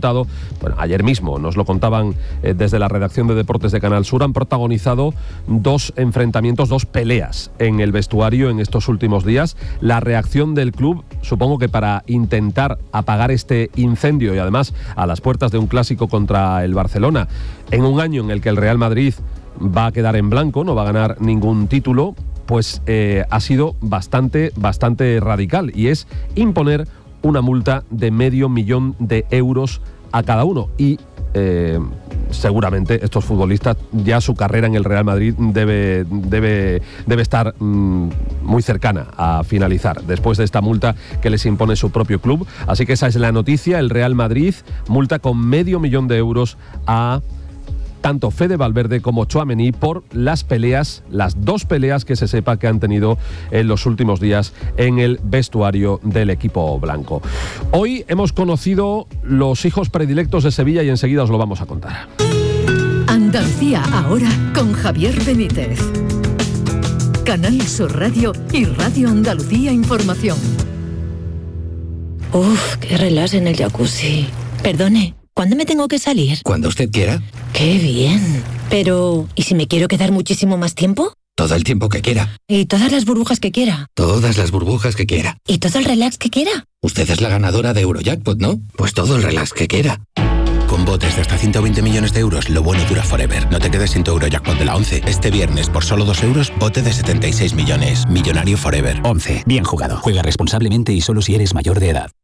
contado, bueno, ayer mismo nos lo contaban desde la redacción de Deportes de Canal Sur, han protagonizado 2 enfrentamientos, 2 peleas en el vestuario en estos últimos días. La reacción del club, supongo que para intentar apagar este incendio y además a las puertas de un clásico contra el Barcelona, en un año en el que el Real Madrid va a quedar en blanco, no va a ganar ningún título, pues ha sido bastante radical, y es imponer una multa de €500,000 a cada uno. Y seguramente estos futbolistas, ya su carrera en el Real Madrid debe estar muy cercana a finalizar después de esta multa que les impone su propio club. Así que esa es la noticia. El Real Madrid multa con €500,000 a tanto Fede Valverde como Tchouaméni por las 2 peleas que se sepa que han tenido en los últimos días en el vestuario del equipo blanco. Hoy hemos conocido los hijos predilectos de Sevilla y enseguida os lo vamos a contar. Andalucía ahora con Javier Benítez. Canal Sur Radio y Radio Andalucía Información. Uf, qué relax en el jacuzzi. Perdone, ¿cuándo me tengo que salir? Cuando usted quiera. ¡Qué bien! Pero, ¿y si me quiero quedar muchísimo más tiempo? Todo el tiempo que quiera. ¿Y todas las burbujas que quiera? Todas las burbujas que quiera. ¿Y todo el relax que quiera? Usted es la ganadora de Eurojackpot, ¿no? Pues todo el relax que quiera. Con botes de hasta 120 millones de euros, lo bueno dura forever. No te quedes sin tu Eurojackpot de la 11. Este viernes, por solo 2 euros, bote de 76 millones. Millonario forever. 11. Bien jugado. Juega responsablemente y solo si eres mayor de edad.